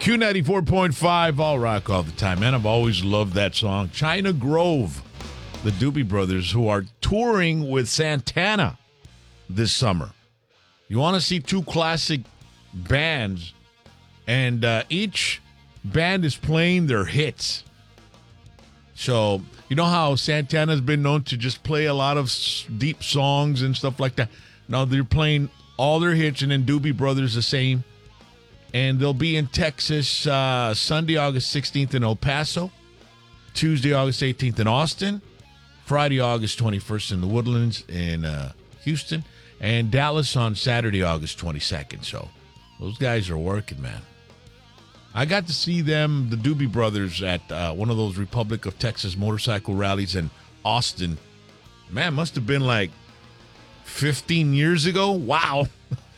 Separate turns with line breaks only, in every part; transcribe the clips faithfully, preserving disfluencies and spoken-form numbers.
Q ninety-four point five, all rock all the time, man. I've always loved that song. China Grove, the Doobie Brothers, who are touring with Santana this summer. You want to see two classic bands, and uh, each band is playing their hits. So, you know how Santana's been known to just play a lot of deep songs and stuff like that? Now they're playing all their hits, and then Doobie Brothers the same. And they'll be in Texas uh, Sunday, August sixteenth in El Paso, Tuesday, August eighteenth in Austin, Friday, August twenty-first in the Woodlands in uh, Houston, and Dallas on Saturday, August twenty-second. So those guys are working, man. I got to see them, the Doobie Brothers, at uh, one of those Republic of Texas motorcycle rallies in Austin. Man, must have been like fifteen years ago. Wow.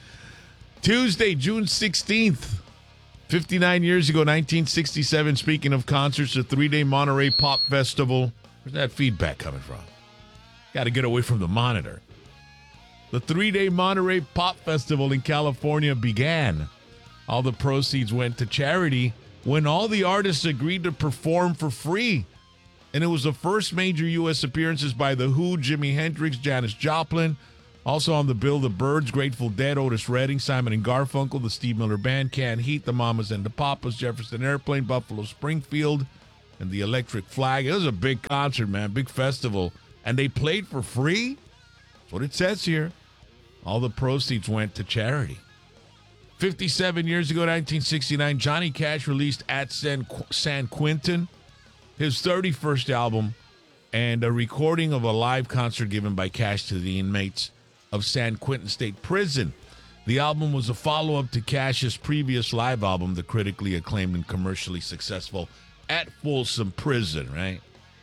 Tuesday, June sixteenth, fifty-nine years ago, nineteen sixty-seven. Speaking of concerts, the three-day Monterey Pop Festival. Where's that feedback coming from? Got to get away from the monitor. The three-day Monterey Pop Festival in California began. All the proceeds went to charity when all the artists agreed to perform for free. And it was the first major U S appearances by The Who, Jimi Hendrix, Janis Joplin. Also on the bill, the Byrds, Grateful Dead, Otis Redding, Simon and Garfunkel, the Steve Miller Band, Canned Heat, the Mamas and the Papas, Jefferson Airplane, Buffalo Springfield, and the Electric Flag. It was a big concert, man, big festival. And they played for free? That's what it says here. All the proceeds went to charity. fifty-seven years ago, nineteen sixty-nine, Johnny Cash released At San, San Quentin, his thirty-first album, and a recording of a live concert given by Cash to the inmates of San Quentin State Prison. The album was a follow-up to Cash's previous live album, the critically acclaimed and commercially successful At Folsom Prison, right?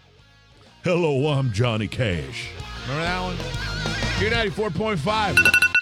Hello, I'm Johnny Cash. Remember that one? Q ninety-four point five.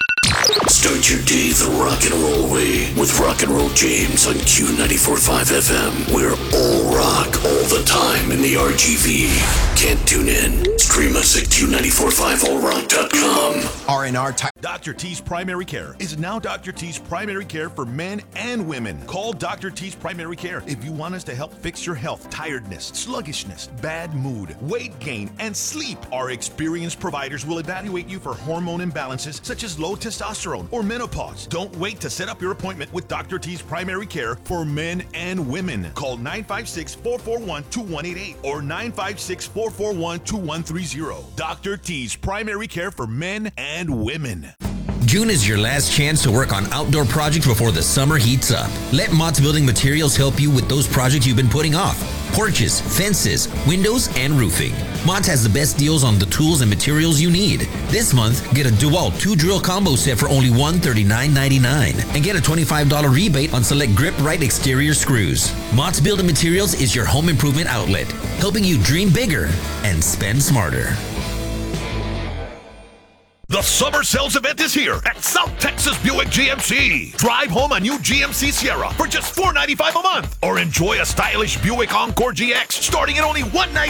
Start your day the rock and roll way with Rock and Roll James on Q ninety-four point five F M. We're all rock all the time in the R G V. Can't tune in? Stream us at Q nine four five all rock dot com.
R and R type.
Doctor T's Primary Care is now Doctor T's Primary Care for men and women. Call Doctor T's Primary Care if you want us to help fix your health, tiredness, sluggishness, bad mood, weight gain, and sleep. Our experienced providers will evaluate you for hormone imbalances such as low testosterone or menopause. Don't wait to set up your appointment with Doctor T's Primary Care for men and women. Call nine five six, four four one, two one eight eight or nine five six, four four one, two one three zero. Doctor T's Primary Care for men and women.
June is your last chance to work on outdoor projects before the summer heats up. Let Mott's Building Materials help you with those projects you've been putting off. Porches, fences, windows, and roofing. Mott's has the best deals on the tools and materials you need. This month, get a DeWalt two-drill combo set for only one hundred thirty-nine ninety-nine and get a twenty-five dollars rebate on select Grip Right exterior screws. Mott's Building Materials is your home improvement outlet, helping you dream bigger and spend smarter.
The summer sales event is here at South Texas Buick G M C. Drive home a new G M C Sierra for just four hundred ninety-five dollars a month, or enjoy a stylish Buick Encore G X starting at only one hundred